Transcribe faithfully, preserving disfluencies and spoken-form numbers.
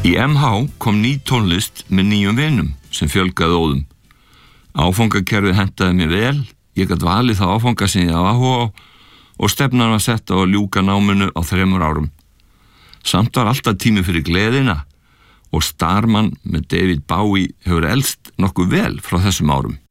Í M H kom ný tónlist með nýjum vinum sem fjölgaði óðum. Áfangakerfið hentaði mér vel, ég gat valið þá áfanga sem ég á áhuga á og stefnan var sett á að ljúka náminu á þremur árum. Samt var alltaf tími fyrir gleðina og Starman með David Bowie hefur elst nokkuð vel frá þessum árum.